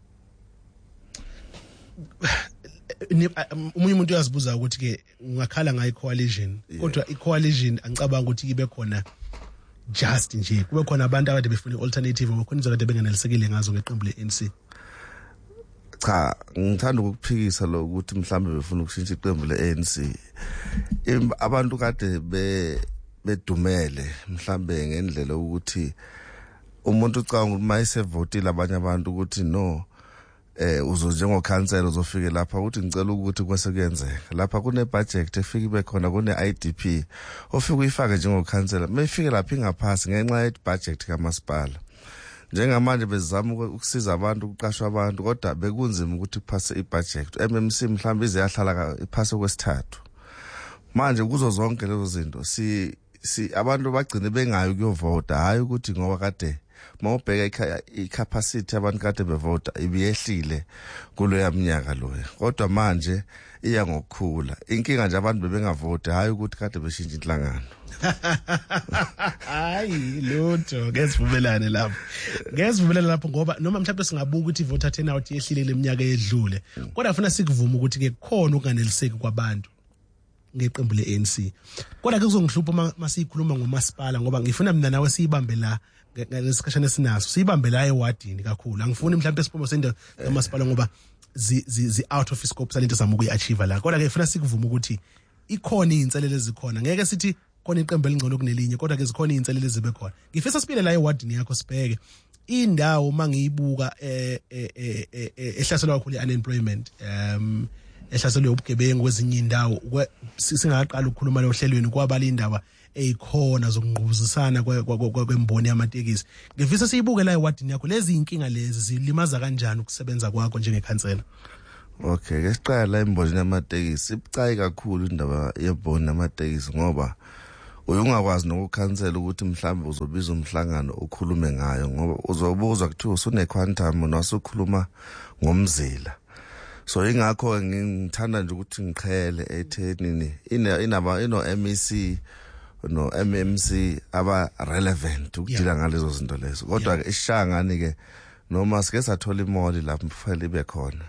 Umunye umuntu uyazibuza ukuthi ke ungakhala ngayo i-coalition kodwa i-coalition angicabanga ukuthi ibe khona just nje kube khona abantu abade befuna i-alternative ngoba khona izokade benganelisekile ngazo ngeqembu le-ANC. Cha ngithanda ukukuphikisa lo ukuthi mhlambe befuna ukushintsha iqembu le-ANC. Abantu kade bedumele mhlambe ngendlela ukuthi umuntu ucanga ukuthi mayisevotile abanye abantu ukuthi no njengokhansela uzofike lapha ukuthi ngicela ukuthi kwese kuyenzeka lapha kune budget efika ibe khona kune IDP ofika uyifake njengokhansela mayifike lapha ingaphasi ngenxa ye budget kamasipala. Njengamanje bezama ukusiza abantu ukuqashwa abantu kodwa bekunzima ukuthi kuphase ibudget. MMC mhlawumbe iziyahlala iphase kwesithathu. Manje kuzo zonke lezo zinto abantu bagcine bengayi ukuyovota hayi ukuthi ngoba kade mawubheka i-capacity abantu kade bevota ibiyehlile kuloya minyaka loya kodwa manje iya ngokukhula. Inkinga nje abantu bebengavoti hayi ukuthi kade beshintsha inhlangano. Hayi lutho ngesivumelane lapho ngoba noma mhlawumbe singabuka ukuthi voter turnout yehlile leminyaka edlule kodwa afuna sikuvuma ukuthi ke khona ukunganeliseki kwabantu ngeqembu leANC. Kodwa ke kuzongihlupha masikhuluma ngomasipala ngoba ngifuna mina nawe siyibambe la ngesikhathana esinaso siyibambe la ewadini kakhulu. Angifuni mhlawumbe siphumo sende kamasipala ngoba zi out of scope salento zama ukuyiachieve la. Kodwa ke ngifuna sikuvuma ukuthi ikhona izinselele ezikhona. Ngeke sithi khona iqembu elingcono kunelinye kodwa ke zikhona izinselele ezibe khona. Ngifisa sibile la ewadini yakho sibheke indawo mangiyibuka ehlaselwa kakhulu unemployment ehlaselwe ubugebengu kwezinye indawo singaqala ukukhuluma lo hlelweni kwabala indaba eyikhona zokungqubuzisana kwemboni yamatekisi. Ngifisa siyibuke la ewadini yakho lezi inkinga lezi zilimaza kanjani ukusebenza kwakho njengekhansela? Okay, ke siqala emboni yamatekisi ibucayi kakhulu indaba yemboni yamatekisi ngoba uyungakwazi nokukhansela ukuthi mhlawumbe uzobiza umhlangano ukhulume ngayo ngoba uzobuzwa kuthiwa usunequantum nasukhuluma ngomzila. So ingakho ngithanda nje ukuthi ngiqhele ethenini ino MEC no MMC aba relevant ukudila ngalezo zinto lezo. Kodwa ke ishangani ke noma sike sathola imoli lapho kufanele ibe khona.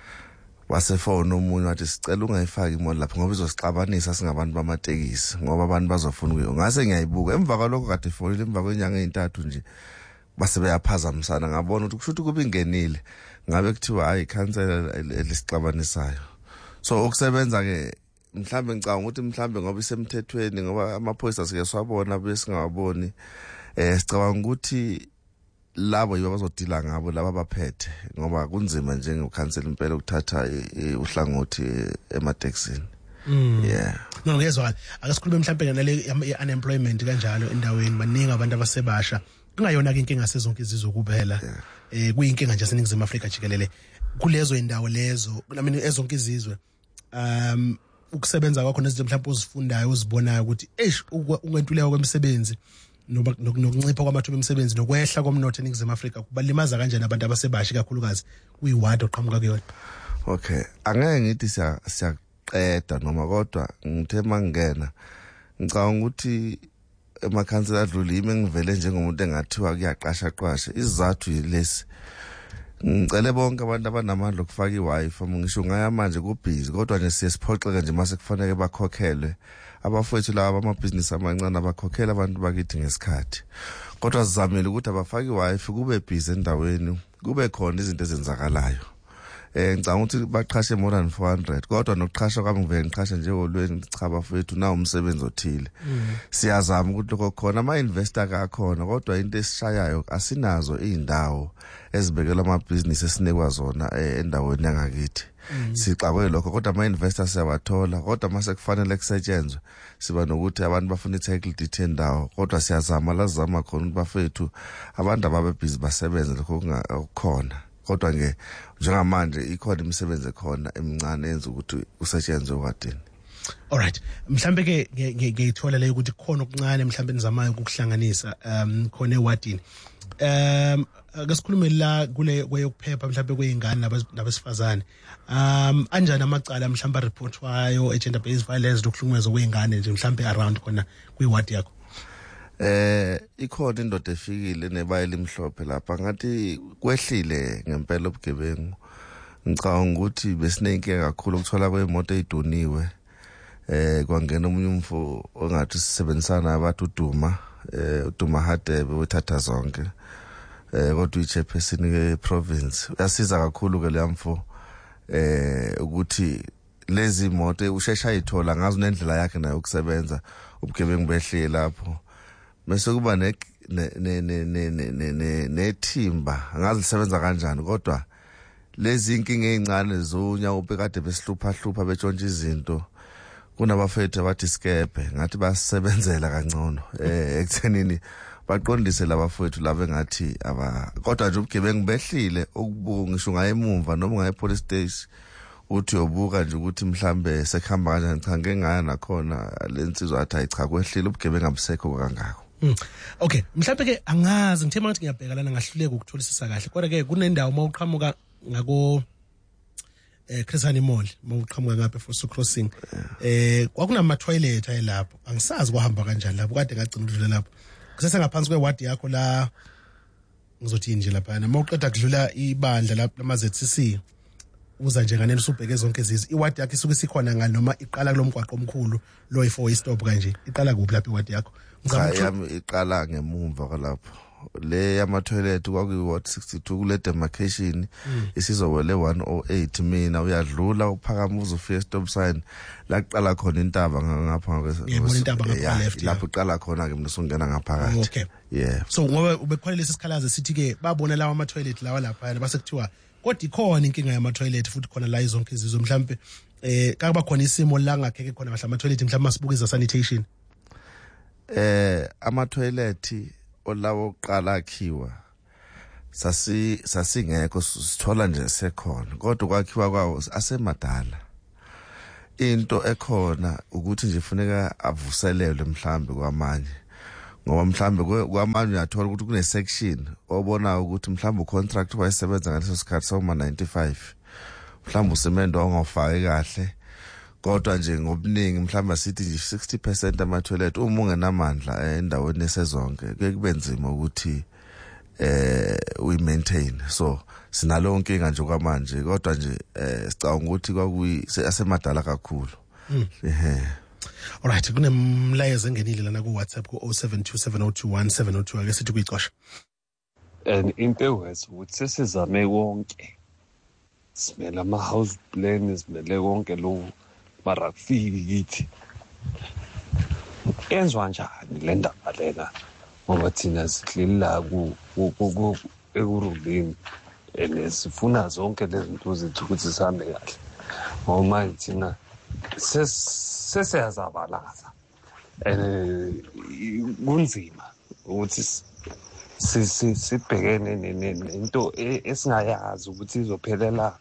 Wasefona umunye wathi sicela ungayifaki imoli lapho ngoba izosixabanisa singabantu bamatekisi ngoba abantu bazofuna ukuyo. Ngase ngiyayibuka emva kwalokho kade fonile emva kwenyanga ezintathu nje base beyaphazamisana ngabona ukuthi kushuthi kube ingenile ngabe kuthiwa hayi cancel elisixabanisayo. So ukusebenza ke mhlambe ngicanga ukuthi mhlambe ngoba isemthethweni ngoba amaphoyisa sike swabona bese ngawaboni sicabanga ukuthi labo yibo bazodila ngabo laba baphethe ngoba kunzima nje ngekhansela impela ukuthatha uhlangothi ematekisini. Yeah. No ngezwa akasikhulume mhlambe ngale unemployment kanjalo endaweni baningi abantu abasebasha kungayona ke inkinga sezonke izizwe kuphela kuyinkinga nje seningizimu Afrika jikelele kulezo indawo lezo nami ezonke izizwe ukusebenza kwakho nezinto mhlawumbe uzifundayo uzibonayo ukuthi ungentuleka kwemisebenzi nokuncipha kwamathuba emisebenzi nokwehla komnotho eningizimu Afrika kubalimaza kanjani abantu abasebasha kakhulukazi kuyiwadi oqhamuka kuyona. Okay, angeke ngithi siyaqeda noma kodwa ngithe mangena ngicabanga ukuthi emakhansela adlule ime ngivele njengomuntu engathiwa kuyaqasha izizathu yilesi. Ngicela bonke abantu abanamandla okufaka iWi-Fi ngisho ngaya manje kubhizi kodwa nje siyesiphoxeka nje mase kufanele bakhokhelwe abafowethu laba amabhizinisi amancane abakhokhela abantu bakithi ngesikhathi. Kodwa sizamile ukuthi abafaki iWi-Fi kube busy endaweni kube khona izinto ezenzakalayo. Ngicanga ukuthi baqhashe more than 400 kodwa nokuqhasha kwami ngivele ngiqhashe nje olweni cha bafowethu na umsebenzi othile. Siyazama ukuthi lokho khona ama investor akakhona kodwa into esishayayo asinazo izindawo ezibekelwa amabhizinisi esinekwa zona endaweni yangakithi. Sixakwe lokho kodwa ama investors siyabathola kodwa mase kufanele kusetshenzwe siba nokuthi abantu bafuna i-title deed endawo kodwa siyazama lazama khona ukuthi bafethu abantu ababe busy basebenze lokho kungakhona kodwa nge njengamanje ikhona imisebenzi ekhona emincane enza ukuthi kusetshenzwe wadini. Alright, mhlambe ke ngiyithola leyo ukuthi khona okuncane mhlambe nizamayo ukuhlanganisa khona ewadini. Akasikhulume la kule kweyokuphepha mhlambe kwezingane nabesifazane. Anjani amacala mhlambe reportwayo gender based violence lokuhlukumeza kwezingane nje mhlambe around khona kwiwadi yakho? Ikhona indoda efikile nebayile imhlophe lapha ngathi kwehlile ngempela ubugebengu. Ngicabanga ukuthi besinenkinga kakhulu ukuthola kwemoto eyiduniwe. Kwangena umunye umfo ongathi sisebenzisana abantu uDuma Hadebe wethatha zonke. Kodwa ichairperson ke province uyasiza kakhulu ke leyamfo ukuthi lezi imoto ushesha ayithola ngazo nendlela yakhe nayo ukusebenza ubugebengu behlile lapho. Bese kuba nethimba angazi lisebenza kanjani kodwa lezi inkinga ezincane zonya ubekade besihlupha betshontsha izinto kunabafethu abathi skepe ngathi basebenzela kangcono ekuthenini baqondise labafethu laba engathi kodwa nje ubugebengu behlile okubuka ngisho ngayemumva noma ngaye police station uthi yobuka nje ukuthi mhlambe sekuhamba kanjani cha ngeke ngaya nakhona lensizwa athi ayicha kwehlile ubugebengu abusekho kangako. Okay, mhlawumbe ke angazi ngithe manje ngiyabheka lana ngahluleka ukutholisisa kahle kodwa ke kunendawo mawuqhamuka ngako Chrisani Mall mawuqhamuka ngapha for crossing kwakunama toilet ayilapho angisazi kwahamba kanjani lapho kade ngagcina udlula lapho kusese ngaphansi kwewadi yakho la ngizothi nje lapha mawuqeda kudlula ibandla lapha lama ZCC uza nje nganeni usubheke zonke izizwe iwadi yakho isuke sikhona ngalo noma iqala kulomgwaqo omkhulu lo i4 stop kanje iqala kuphi lapha iwadi yakho? Yami iqala ngemumva kwalapho le yama toilet kwakuyi 62 kule demarcation isizowele 108 mina uyadlula uphakama uzofika stop sign la kuqala khona intaba ngapha lapho uqala khona ke mina usungena ngaphakathi. Okay, yeah, so ngoba ubekhwela lesi sikhalazo sithi ke babona lawa ama toilet lawa lapha base kuthiwa kodwa ikhona inkinga yama toilet futhi khona la izonke izizwe mhlambe kaba khona isimo la ngakheke khona mhlambe ama toilet mhlambe masibukiza sanitation ama toilet olawo oqala akhiwa sasingekho sithola nje sekhona kodwa kwakhiwa kwawo asemadala into ekhona ukuthi nje funeka avuselelwe mhlambe kwamanje ngoba mhlambe kwamanje uyathola ukuthi kune section obona ukuthi mhlambe ucontract wayesebenza ngaleso sikhathi soma 95 mhlambe usemendo ongafaki kahle kodwa nje ngobuningi mhlambe asithi nje 60% ama toilet uma ungenamandla endaweni esezonke kube nzima ukuthi we maintain so sinalonke inkinga nje kwamanje kodwa nje sicabanga ukuthi kwakuyisemadala kakhulu Alright kunemlayezo engenile lana ku WhatsApp ku 0727021702 ake sithi kuyicosha and impewethu ukuthi sesizame konke simele ama house plan simele konke lo mara kufiki kithi enzwa njani le ndaba lena ngoba thina sihlila ekurulini sifuna zonke lezi zinto zethu ukuthi sihambe kahle ngoba thina sesiyazabalaza kunzima ukuthi sibhekene nento esingayazi ukuthi izophelela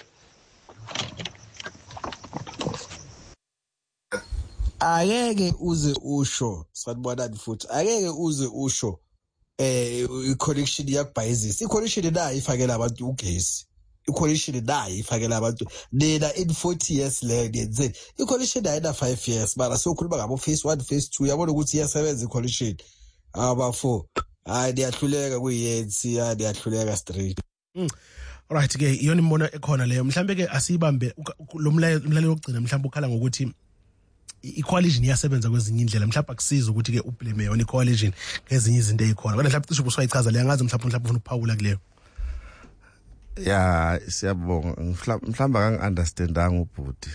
Akeke uze usho sanibonani futhi akeke uze usho i-connection yakubhayizisa i-connection nayo ifakela abantu ugesi i-connection nayo ifakela abantu nina in 40 years le niyenzeni i-connection ayina 5 years mara sokhuluma ngabo phase 1 phase 2 yabona ukuthi iyasebenza i-connection aba 4 hayi niyahluleka kuyensi niyahluleka straight Alright ke iyona imbono ekhona leyo mhlambe ke asibambe lo mlalelo ogcina mhlambe ukhala ngokuthi i-coalition iyasebenza kwezinye indlela mhlawumbe akusiza ukuthi ke ublame yona i-coalition ngezinye izinto ezikhona kodwa mhlawumbe cishe ubusayichaza le angazi mhlawumbe ufuna ukuphawula kuleyo ya siyabonga mhlawumbe akangi-understandanga ubhuti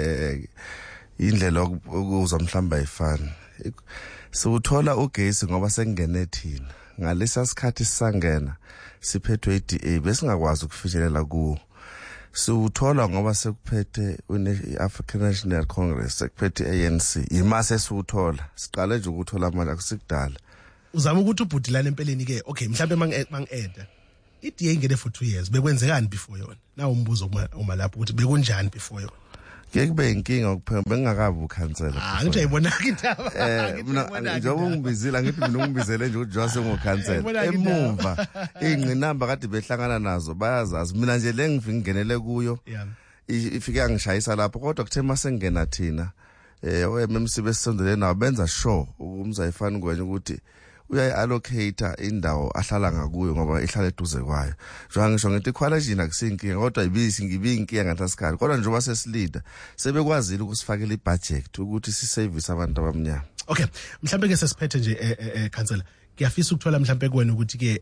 indlela okuzwa mhlawumbe ayifani siwuthola ugesi ngoba sekungene thina ngalesa sikhathi sisangena siphethwe i-DA besingakwazi ukufinyelela kuwo siwuthola ngoba sekuphethe i-African National Congress sekuphethe i-ANC imase siwuthola siqale nje ukuthola manje akusikudala uzama ukuthi ubhudilane empeleni ke okay mhlawumbe mangi-eda i-DA ingene for 2 years bekwenzekani before yona nawo umbuzo uma lapho ukuthi bekunjani before yona kube inkinga ukuphela bengakabi ukhansela ngithi ayibonaka indaba mina njengoba ungibizile ngithi mina ungibizele nje ukuthi Jose ngokhansela emumva ingqinamba kade behlangana nazo bayazazi mina nje le ngifike ngingenele kuyo ifike angishayisa lapho kodwa kuthe masengena thina oMMC besisondele nawo benza sure umzayifani kwenye ukuthi uyayi-allocate indawo ahlala ngakuyo ngoba ihlala eduze kwayo njengoba ngisho ngithi i-coalition akusinkinga kodwa ibiyinkinga ngathasikhathi kodwa njengoba sesilida sebekwazile ukusifakela i-budget ukuthi siservice abantu abamnyama okay mhlambe ke sesiphethe nje kansela ngiyafisa ukuthola mhlambe kuwena ukuthi ke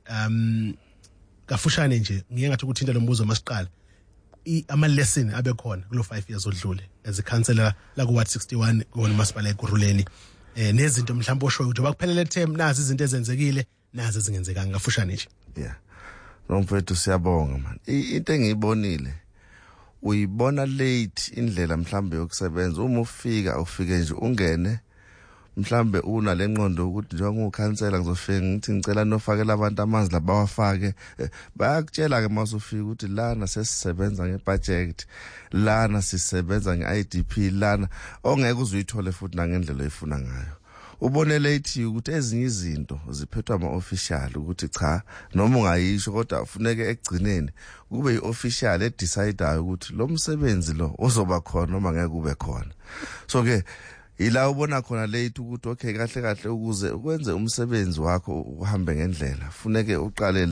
kafushane nje ngiye ngathi ukuthinta lo mbuzo masiqala ama-lesson abekhona kulo 5 years odlule as a councillor la ku Ward 61 kuwona umasipala ekuruleni nezinto mhlawumbe oshoyo ukuthi bakuphelele term nazi izinto ezenzekile nazi ezingenzekanga ngafushane nje nomfethu siyabonga man into engiyibonile uyibona late indlela mhlambe yokusebenza uma ufike nje ungene mhlambe una lenqondo ukuthi njengoba ukhansela ngizofika ngithi ngicela nofakela abantu amanzi labawafake bayakutshela ke masufika ukuthi lana sesisebenza ngebudget lana sisebenza ngeIDP lana ongeke uzuyithole futhi nangendlela oyifuna ngayo ubone late ukuthi ezinye izinto ziphethwa ama-official ukuthi cha noma ungayisho kodwa ufuneke ekugcineni kube i-official edecidayo ukuthi lo msebenzi lo uzoba khona noma ngeke ube khona so ke ila ubona khona late ukuthi okay kahle ukuze ukwenze umsebenzi wakho uhambe ngendlela funeke uqale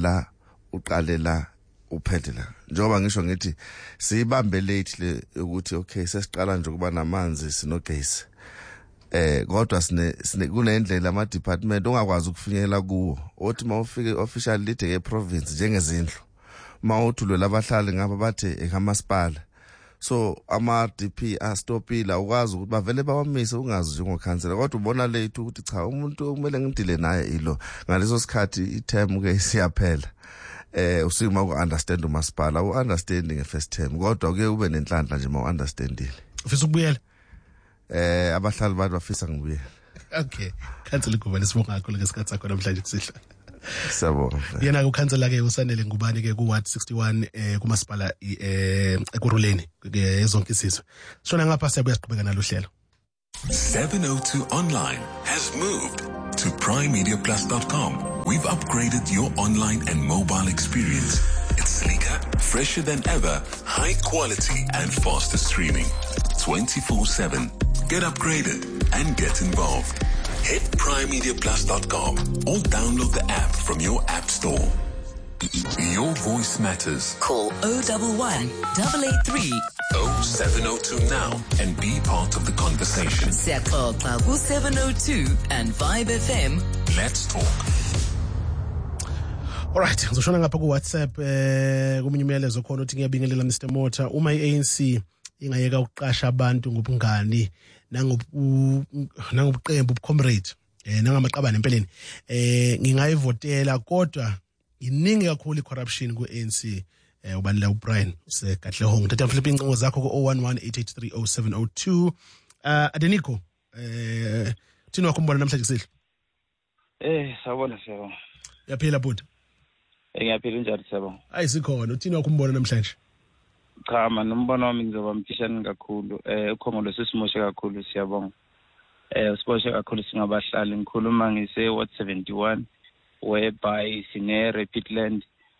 la uphethe la njengoba ngisho ngithi siyibambe late le ukuthi okay sesiqala nje kuba namanzi sinogesi kodwa kunendlela ama department ongakwazi ukufinyelela kuwo othi mawufike official lead ke province njengezindlu mawuthulwe labahlali ngaba bathe ekamasipala so ama DP astopila ukwazi ukuthi bavele bawamise ungazi njengokhansela kodwa ubona late ukuthi cha umuntu kumele ngidile naye ilo ngaleso sikhathi i-term ke siyaphela usima uku-understand umasipala u-understanding e-first term kodwa kuye ube nenhlanhla nje ma-understandile. Ufisa ukubuyela? Abahlali bathi bafisa ngibuyela. Okay, Councillor Ngubane sibonga kakhulu ngesikhathi sakho namhlanje kusihlwa. Siyabonga. Yena ke ukhansela ke uSanele Ngubane ke ku Ward 61 kumasipala eKuruleni zonke isizwe. Sona ngapha siyabuya siqhubeka nalo hlelo. 702 Online has moved to primemediaplus.com. We've upgraded your online and mobile experience. It's sleeker, fresher than ever, high quality and faster streaming. 24/7. Get upgraded and get involved. Hit primemediaplus.com or download the app from your app store. Your voice matters. Call 011 883 0702 now and be part of the conversation. Siyaxoxa ku 702 and Vibe FM. Let's talk. Alright, ngizoshona ngapha ku WhatsApp kumunye umyalezo khona uthi ngiyabingelela Mr Mota uma iANC ingayeka ukuqasha abantu ngobungani nangobuqembu ubucomrade nangamaqabane empeleni ngingayivotela kodwa iningi kakhulu icorruption ku-ANC ubanila uBrian useGatlehong. Thatha mhlawumbe incingo zakho ku 011-883-0702. Adenico thina wakumbona namhlanje kusihlwa. Sawubona siyabonga. Yaphila bhuti. Ngiyaphila njani siyabonga. Hayi sikhona uthina wakumbona namhlanje. Cha manje umbono wami ngizoba mfishane kakhulu ukhongolo sesimoshe kakhulu siyabonga. Siboshe kakhulu singabahlali ngikhuluma ngise Ward 71 whereby sine Rapidland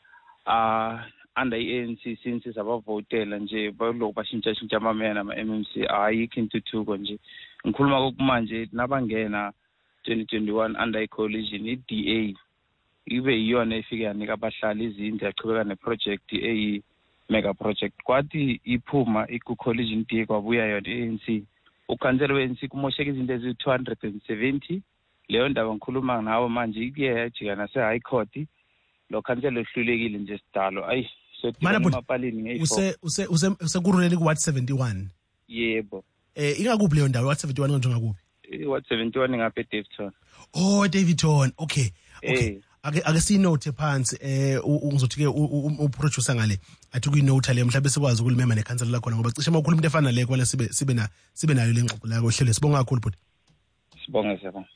under ANC since sabavotela nje baloku bashintsha amamena ama MMC ayikho intuthuko nje. Ngikhuluma kokumanje nabangena 2021 under coalition iDA ibe iyona efika yanika abahlali izindlu yachubeka neproject mega project kwathi iphuma iku-coalition DA kwabuya yona ANC ukhansela we-ANC kumosheka izinto ezi-270 leyo ndaba ngikhuluma nawe manje ikuye yajika nase-high court lo khansela ehlulekile nje sidalo ayi sodimapalini usekuruleni ku-Ward 71 yebo ingakuphi leyo ndawo Ward 71 konje ngakuphi Ward 71 ngapha eDaveyton Daveyton okay ake sinote phansi ungizothi ke uproducer ngale athi kuyinote le mhlawumbe sikwazi ukulimema nekhansela lakhona ngoba cishe makhuluma into efana le kwala sibe nayo lengxoxo la kohlelo sibonga kakhulu bhuti sibonga siyabonga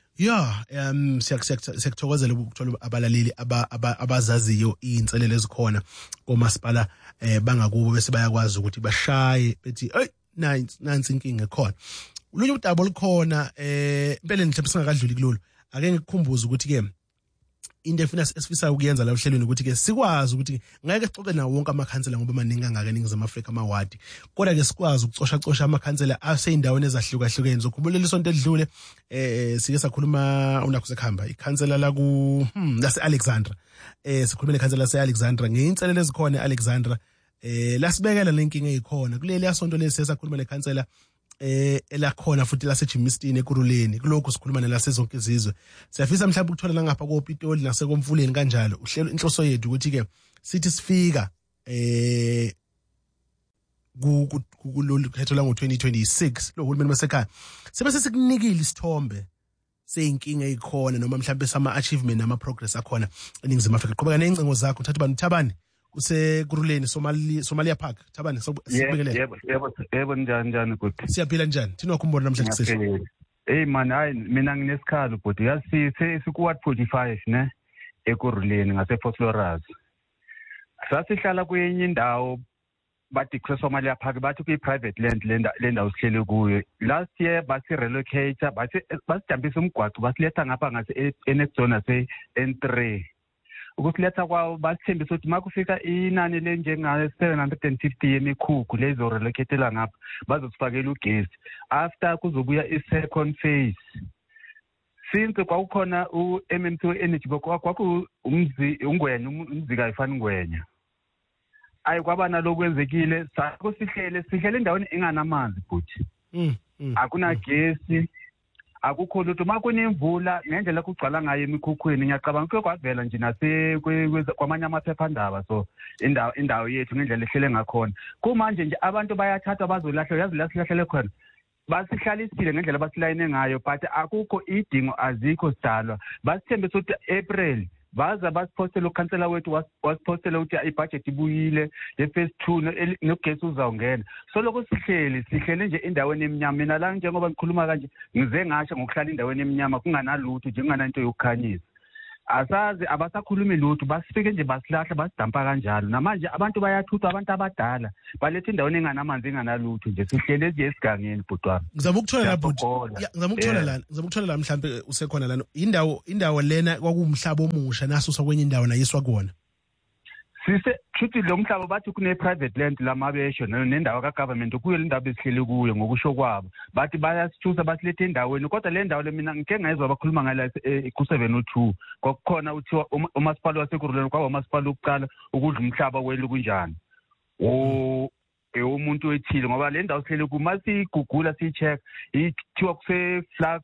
siyakuthokozela ukuthola abalaleli abazaziyo inselelo ezikhona komasipala bangakubo bese bayakwazi ukuthi bashaye bethi hey nansi inkinga ekhona ulunye udaba likhona impela mhlawumbe singakadluli kulolo ake ngikukhumbuze ukuthi ke into esifisa ukuyenza la uhlelweni ukuthi ke sikwazi ukuthi ngeke sixoxe nawo wonke amakhansela ngoba maningi kangaka eNingizimu Afrika amawadi kodwa ke sikwazi ukucosha amakhansela aseyindaweni ezahlukahlukene zokhubulela isonto edlule sike sakhuluma unakho sekhamba ikhansela la ku lase Alexandra sikhuluma nekhansela lase Alexandra ngeinselelo ezikhona eAlexandra lasibekela lenkinga ezikhona kuleli asonto lesesakhuluma nekhansela elakhona futhi laseJimistini eKuruleni kulokho sikhuluma nelase zonke izizwe siyafisa mhlawumbe ukuthola la ngapha koPitoli nasekomfuleni kanjalo uhlelo inhloso yethu ukuthi ke sithi sifika kulolu khetho la ngo2026 lo hulumeni basekhaya sebese sikunikile isithombe seyinkinga ezikhona noma mhlawumbe sama achievement nama progress akhona eNingizimu Afrika qhubeka nezincingo zakho uthatha abantu Thabani kuseKuruleni Somalia Park Thabani sikubingelela yebo njani kodwa siyaphila njani thina wakumbona namhlanje kusesho hey man hayi mina nginesikhalo kodwa yazi sikuward 45 ne eKuruleni ngase Phosphorus sasihlala kuyenye indawo bathi Somalia Park bathi kuyi private land le ndawo sihlele kuyo last year basi relocate basijambisa umgwaqo basiletha ngapha ngase next zone se N3 ukusiletha kwawo basithembisa ukuthi makufika inani lenjenga 750 yemikhukhu lezo relocatela ngapha bazosifakela ugesi after kuzobuya i-second phase since kwakukhona uMM2 energy kwaku ungwenya umzika ifana ngwenya ayi kwaba nalokwenzekile sihlele endaweni enganamanzi futhi akuna gesi akukho lutho makunemvula ngendlela kugcwala ngayo emikhukhweni ngiyacabanga kuyo kwavela nje nase kwamanye amaphephandaba so indawo yethu ngendlela ehlele ngakhona kumanje nje abantu bayathatha bazolahla yazi la silahlele khona basihlalisile ngendlela basilayine ngayo but akukho idingo azikho sidalwa basithembisa ukuthi April baza basipostela ukhansela wethu wasipostela ukuthi ibudget ibuyile le-phase 2 nogesi uzawungena. So lokho sihlele nje endaweni eminyama. Mina la njengoba ngikhuluma kanje ngize ngasho ngokuhlala endaweni eminyama kunganalutho nje kungananto yokukhanyisa. Asazi abasakhulumi lutho basifike nje basilahla basidampa kanjalo. Namanje abantu bayathutha abantu abadala balethe endaweni enganamanzi enganalutho nje sihlele nje esigangeni butwana. Ngizama ukuthola la bhuti. Ngizama ukuthola la mhlambe usekhona lana. Indawo lena kwakuumhlaba omusha nasuswa kwenye indawo nayiswa kuona. Sise chuthi lo mhlaba bathi kune private land lamabesho nendawo kagovernment kuyo le ndawo besihlele kuyo ngokusho kwabo. Bathi bayasithusa basilethe endaweni kodwa le ndawo le mina ngike ngayizwa bakhuluma ngala ku702 kwakukhona uthiwa umasipala wasekuruleni kwaba umasipala ukuqala ukudla umhlaba welu kunjani. Umuntu wethile ngoba le ndawo sihlele kumasi igugula sicheck ithiwa kuse flag